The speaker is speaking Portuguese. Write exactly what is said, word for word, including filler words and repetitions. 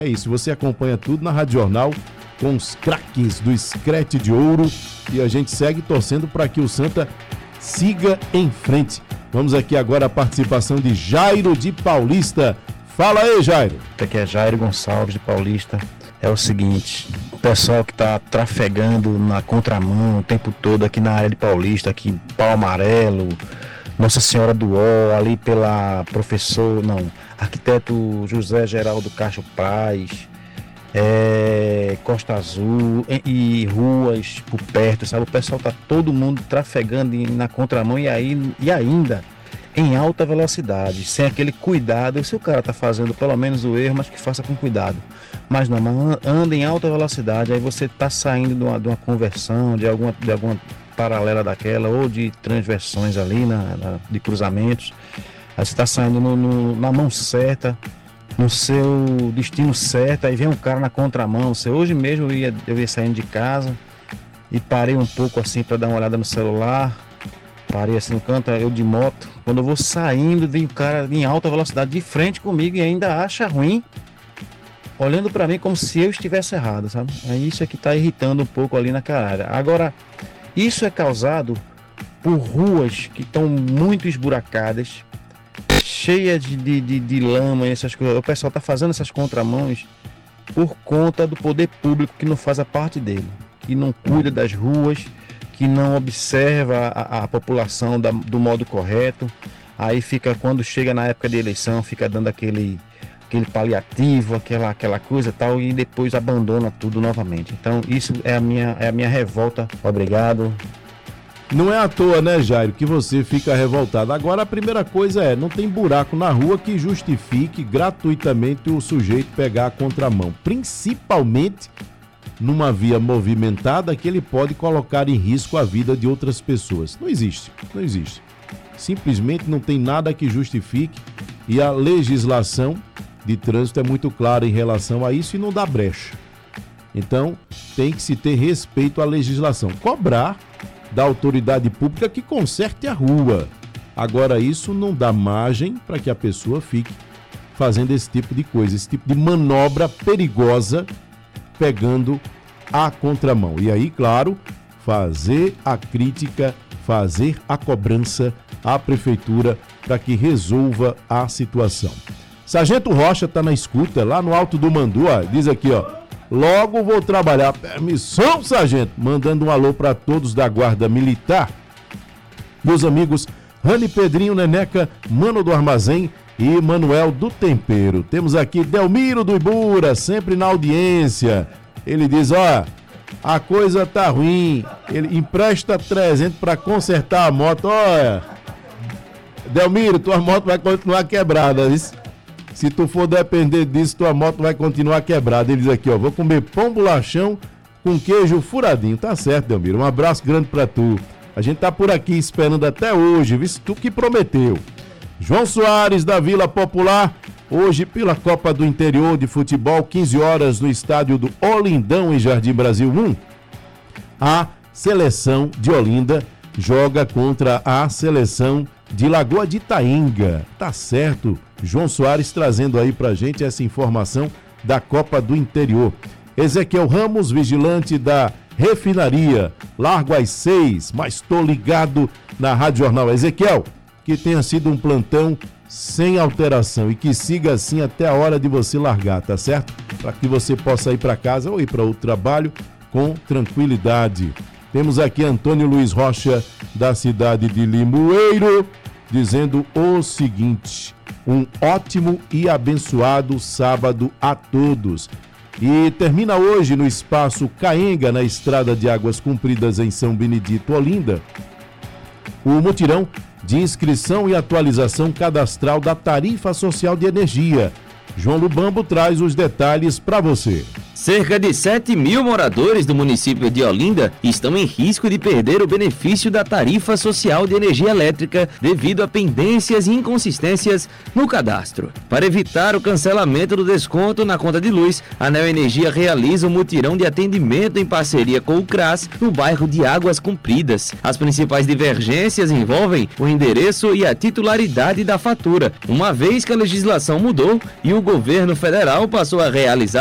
É isso, você acompanha tudo na Rádio Jornal com os craques do Screte de Ouro e a gente segue torcendo para que o Santa siga em frente. Vamos aqui agora a participação de Jairo de Paulista. Fala aí, Jairo. Aqui é Jairo Gonçalves de Paulista. É o seguinte, o pessoal que está trafegando na contramão o tempo todo aqui na área de Paulista, aqui Pau Amarelo, Nossa Senhora do Ó, ali pela professor, não, arquiteto José Geraldo Castro Praz, é, Costa Azul e, e ruas por perto, sabe? O pessoal tá todo mundo trafegando na contramão e, aí, e ainda em alta velocidade, sem aquele cuidado. Se o cara tá fazendo pelo menos o erro, mas que faça com cuidado. Mas não, mas anda em alta velocidade, aí você tá saindo de uma, de uma conversão, de alguma, de alguma paralela daquela, ou de transversões ali, na, na, de cruzamentos. Aí você tá saindo no, no, na mão certa, no seu destino certo, aí vem um cara na contramão. Você, hoje mesmo eu ia, eu ia saindo de casa e parei um pouco assim para dar uma olhada no celular, parei assim no canto, eu de moto, quando eu vou saindo, vem o cara em alta velocidade de frente comigo e ainda acha ruim, olhando para mim como se eu estivesse errado, sabe? Aí isso aqui tá irritando um pouco ali naquela área. Agora, isso é causado por ruas que estão muito esburacadas, cheia de, de, de, de lama e essas coisas. O pessoal está fazendo essas contramãos por conta do poder público que não faz a parte dele, que não cuida das ruas, que não observa a, a população da, do modo correto. Aí fica, quando chega na época de eleição, fica dando aquele, aquele paliativo, aquela, aquela coisa tal, e depois abandona tudo novamente. Então isso é a minha, é a minha revolta. Obrigado. Não é à toa, né, Jairo, que você fica revoltado. Agora, a primeira coisa é, não tem buraco na rua que justifique gratuitamente o sujeito pegar a contramão. Principalmente numa via movimentada que ele pode colocar em risco a vida de outras pessoas. Não existe, não existe. Simplesmente não tem nada que justifique e a legislação de trânsito é muito clara em relação a isso e não dá brecha. Então, tem que se ter respeito à legislação. Cobrar da autoridade pública que conserte a rua. Agora, isso não dá margem para que a pessoa fique fazendo esse tipo de coisa, esse tipo de manobra perigosa, pegando a contramão. E aí, claro, fazer a crítica, fazer a cobrança à prefeitura para que resolva a situação. Sargento Rocha está na escuta, lá no Alto do Mandu, ó, diz aqui, ó. Logo vou trabalhar. Permissão, sargento. Mandando um alô para todos da Guarda Militar. Meus amigos Rani, Pedrinho, Neneca, Mano do Armazém e Manuel do Tempero. Temos aqui Delmiro do Ibura, sempre na audiência. Ele diz, ó, a coisa tá ruim. Ele empresta trezentos para consertar a moto. Olha, Delmiro, tua moto vai continuar quebrada, viu? Se tu for depender disso, tua moto vai continuar quebrada. Ele diz aqui, ó, vou comer pão bolachão com queijo furadinho. Tá certo, Delmiro. Um abraço grande pra tu. A gente tá por aqui esperando até hoje, viu? Tu que prometeu. João Soares, da Vila Popular, hoje pela Copa do Interior de Futebol, quinze horas no estádio do Olindão, em Jardim Brasil um. A seleção de Olinda joga contra a seleção de Lagoa de Itaenga. Tá certo, João Soares trazendo aí pra gente essa informação da Copa do Interior. Ezequiel Ramos, vigilante da refinaria, largo às seis, mas tô ligado na Rádio Jornal. Ezequiel, que tenha sido um plantão sem alteração e que siga assim até a hora de você largar, tá certo? Para que você possa ir para casa ou ir para outro trabalho com tranquilidade. Temos aqui Antônio Luiz Rocha, da cidade de Limoeiro, dizendo o seguinte: um ótimo e abençoado sábado a todos. E termina hoje no Espaço Caenga, na Estrada de Águas Compridas, em São Benedito, Olinda, o mutirão de inscrição e atualização cadastral da Tarifa Social de Energia. João Lubambo traz os detalhes para você. Cerca de sete mil moradores do município de Olinda estão em risco de perder o benefício da tarifa social de energia elétrica devido a pendências e inconsistências no cadastro. Para evitar o cancelamento do desconto na conta de luz, a Neoenergia realiza um mutirão de atendimento em parceria com o CRAS no bairro de Águas Compridas. As principais divergências envolvem o endereço e a titularidade da fatura, uma vez que a legislação mudou e o governo federal passou a realizar